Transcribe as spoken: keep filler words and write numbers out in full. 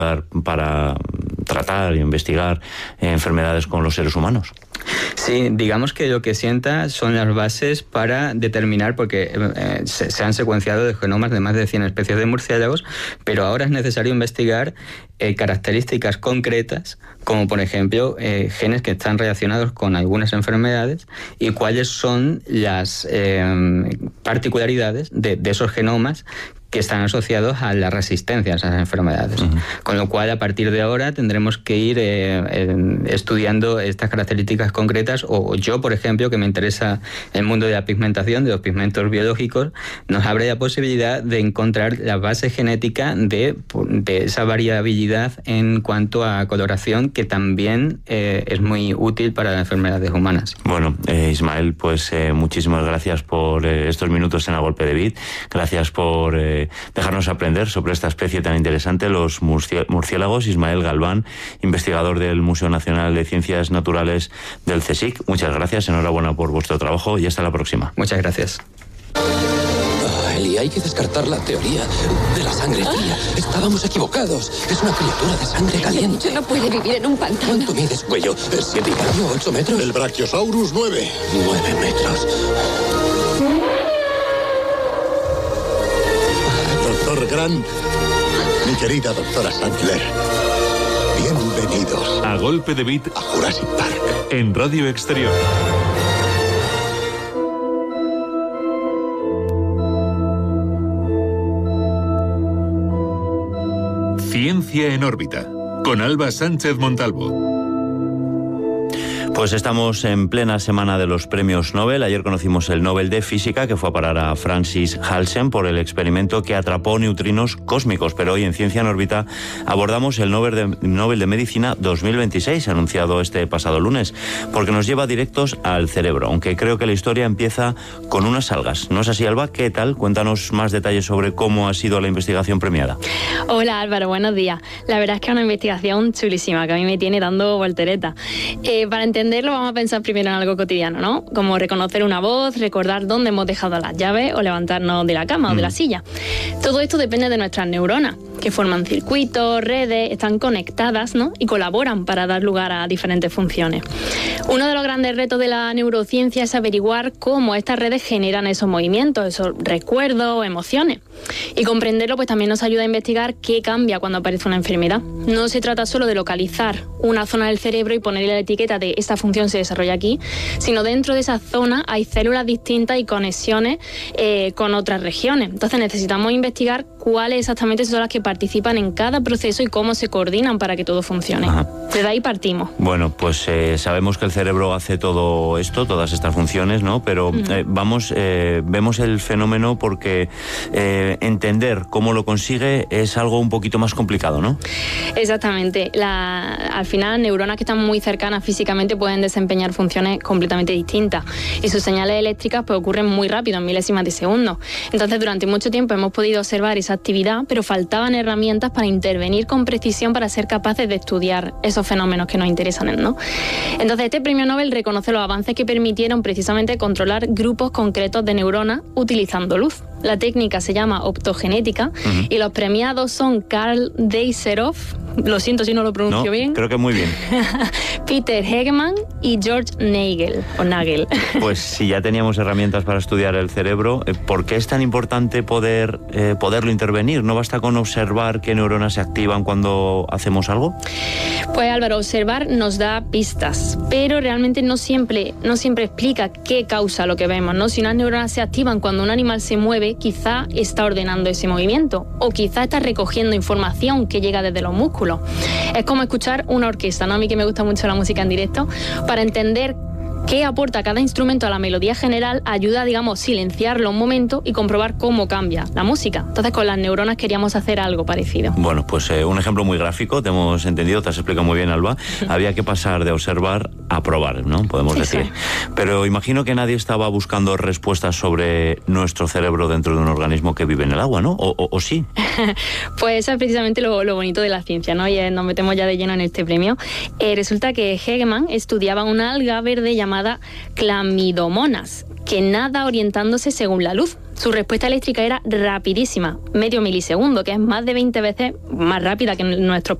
para tratar e investigar enfermedades con los seres humanos. Sí, digamos que lo que sienta son las bases para determinar, porque eh, se, se han secuenciado de genomas de más de cien especies de murciélagos, pero ahora es necesario investigar eh, características concretas, como por ejemplo eh, genes que están relacionados con algunas enfermedades y cuáles son las eh, particularidades de, de esos genomas que están asociados a la resistencia a esas enfermedades. Uh-huh. Con lo cual, a partir de ahora, tendremos que ir eh, eh, estudiando estas características concretas, o yo, por ejemplo, que me interesa el mundo de la pigmentación, de los pigmentos biológicos, nos abre la posibilidad de encontrar la base genética de, de esa variabilidad en cuanto a coloración, que también eh, es muy útil para las enfermedades humanas. Bueno, eh, Ismael, pues eh, muchísimas gracias por eh, estos minutos en A Golpe de Bit. Gracias por Eh, dejarnos aprender sobre esta especie tan interesante, los murciélagos. Ismael Galván, investigador del Museo Nacional de Ciencias Naturales del CSIC. Muchas gracias, enhorabuena por vuestro trabajo y hasta la próxima. Muchas gracias. Ah, Eli, hay que descartar la teoría de la sangre fría. Estábamos equivocados. Es una criatura de sangre caliente. No puede vivir en un pantano. ¿Cuánto mides, cuello? ¿Siete y medio, ocho metros? El Brachiosaurus, nueve. Nueve metros. Doctor Grant, mi querida doctora Sattler, bienvenidos A Golpe de Bit a Jurassic Park. En Radio Exterior. Ciencia en órbita, con Alba Sánchez Montalvo. Pues estamos en plena semana de los premios Nobel. Ayer conocimos el Nobel de Física, que fue a parar a Francis Halsen por el experimento que atrapó neutrinos cósmicos. Pero hoy en Ciencia en órbita abordamos el Nobel de, Nobel de Medicina dos mil veintiséis, anunciado este pasado lunes, porque nos lleva directos al cerebro, aunque creo que la historia empieza con unas algas. ¿No es así, Alba? ¿Qué tal? Cuéntanos más detalles sobre cómo ha sido la investigación premiada. Hola, Álvaro, buenos días. La verdad es que es una investigación chulísima, que a mí me tiene dando volteretas. Eh, para entenderlo, vamos a pensar primero en algo cotidiano, ¿no? Como reconocer una voz, recordar dónde hemos dejado las llaves o levantarnos de la cama mm. o de la silla. Todo esto depende de nuestras neuronas, que forman circuitos, redes, están conectadas, ¿no? Y colaboran para dar lugar a diferentes funciones. Uno de los grandes retos de la neurociencia es averiguar cómo estas redes generan esos movimientos, esos recuerdos o emociones. Y comprenderlo pues también nos ayuda a investigar qué cambia cuando aparece una enfermedad. No se trata solo de localizar una zona del cerebro y ponerle la etiqueta de esta función se desarrolla aquí, sino dentro de esa zona hay células distintas y conexiones eh, con otras regiones. Entonces necesitamos investigar cuáles exactamente son las que participan en cada proceso y cómo se coordinan para que todo funcione. Ajá. Desde ahí partimos. Bueno, pues eh, sabemos que el cerebro hace todo esto, todas estas funciones, ¿no? Pero uh-huh. eh, vamos, eh, vemos el fenómeno porque eh, entender cómo lo consigue es algo un poquito más complicado, ¿no? Exactamente. La, al final, neuronas que están muy cercanas físicamente pueden desempeñar funciones completamente distintas y sus señales eléctricas pues ocurren muy rápido, en milésimas de segundo. Entonces, durante mucho tiempo hemos podido observar esa actividad, pero faltaban herramientas para intervenir con precisión para ser capaces de estudiar esos fenómenos que nos interesan, ¿no? Entonces, este premio Nobel reconoce los avances que permitieron precisamente controlar grupos concretos de neuronas utilizando luz. La técnica se llama optogenética uh-huh. y los premiados son Karl Deisserov, lo siento si no lo pronuncio no, bien. Creo que muy bien. Peter Hegemann y George Nagel, o Nagel. Pues si ya teníamos herramientas para estudiar el cerebro, ¿por qué es tan importante poder eh, poderlo intervenir? ¿No basta con observar qué neuronas se activan cuando hacemos algo? Pues Álvaro, observar nos da pistas, pero realmente no siempre, no siempre explica qué causa lo que vemos, ¿no? Si unas neuronas se activan cuando un animal se mueve, quizá está ordenando ese movimiento, o quizá está recogiendo información que llega desde los músculos. Es como escuchar una orquesta, ¿no? A mí que me gusta mucho la música en directo, para entender qué aporta cada instrumento a la melodía general, ayuda, digamos, silenciarlo un momento y comprobar cómo cambia la música. Entonces, con las neuronas queríamos hacer algo parecido. Bueno, pues eh, un ejemplo muy gráfico, te hemos entendido, te has explicado muy bien, Alba. Había que pasar de observar a probar, ¿no? Podemos decir. Exacto. Pero imagino que nadie estaba buscando respuestas sobre nuestro cerebro dentro de un organismo que vive en el agua, ¿no? ¿O, o, o sí? Pues eso es precisamente lo, lo bonito de la ciencia, ¿no? Y eh, nos metemos ya de lleno en este premio. Eh, resulta que Hegemann estudiaba una alga verde llamada Clamidomonas, que nada orientándose según la luz. Su respuesta eléctrica era rapidísima, medio milisegundo, que es más de veinte veces más rápida que nuestros